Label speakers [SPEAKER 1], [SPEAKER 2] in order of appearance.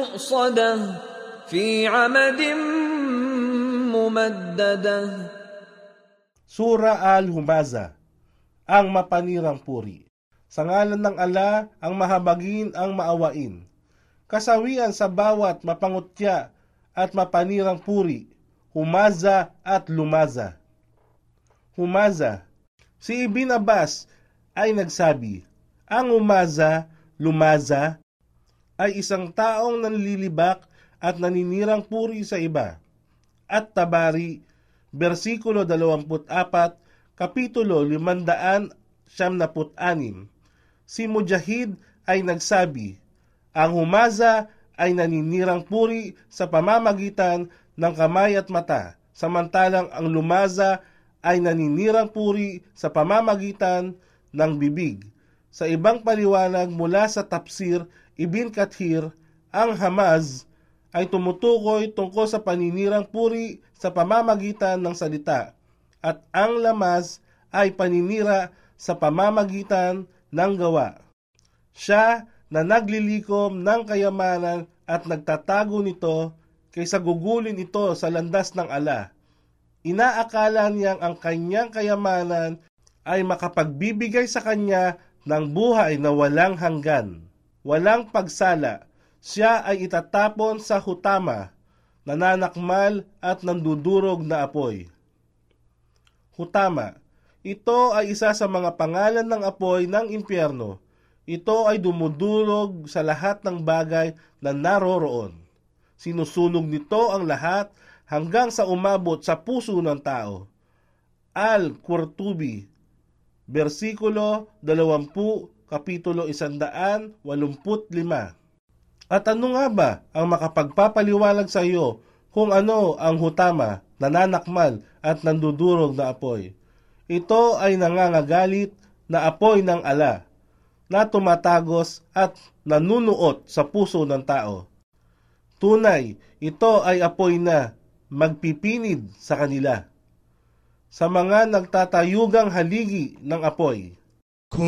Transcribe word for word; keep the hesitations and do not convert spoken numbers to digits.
[SPEAKER 1] مؤصدة في عمد ممددة.
[SPEAKER 2] Sura Al-Humaza, ang mapanirang puri. Sa ngalan ng ala, ang mahabagin, ang maawain. Kasawian sa bawat mapangutya at mapanirang puri, Humaza at Lumaza. Humaza. Si Ibn Abbas ay nagsabi, ang Humaza, Lumaza, ay isang taong nanlilibak at naninirang puri sa iba. At Tabari, versikulo dalawampu't apat, kapitulo limandaan siyamnaput anim. Si Mujahid ay nagsabi, ang Humaza ay naninirang puri sa pamamagitan ng kamay at mata, samantalang ang Lumaza ay naninirang puri sa pamamagitan ng bibig. Sa ibang paliwanag mula sa Tafsir Ibn Kathir, ang Hamaz ay tumutukoy tungkol sa paninirang puri sa pamamagitan ng salita, at ang Lamaz ay paninira sa pamamagitan ng gawa. Siya na naglilikom ng kayamanan at nagtatago nito kaysa gugulin ito sa landas ng ala. Inaakala niyang ang kanyang kayamanan ay makapagbibigay sa kanya ng buhay na walang hanggan, walang pagsala. Siya ay itatapon sa hutama, nananakmal at nandudurog na apoy. Hutama. Ito ay isa sa mga pangalan ng apoy ng impyerno. Ito ay dumudurog sa lahat ng bagay na naroroon. Sinusunog nito ang lahat hanggang sa umabot sa puso ng tao. Al-Qurtubi, versikulo dalawampu, kapitulo isandaan walumput lima. At ano nga ba ang makapagpapaliwalag sa iyo kung ano ang hutama, nananakmal at nandudurog na apoy? Ito ay nangangagalit na apoy ng ala, na tumatagos at nanunuot sa puso ng tao. Tunay, ito ay apoy na magpipinid sa kanila, sa mga nagtatayugang haligi ng apoy.